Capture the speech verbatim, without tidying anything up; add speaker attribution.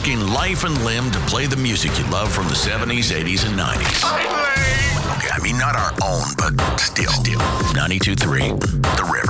Speaker 1: risking life and limb to play the music you love from the seventies, eighties, and nineties. Okay, I mean, not our own, but still. Still. ninety-two point three, The River.